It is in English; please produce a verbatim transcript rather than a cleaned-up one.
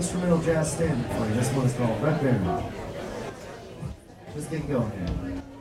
instrumental jazz standard for you. This one's called Red Baron. Let's get going here.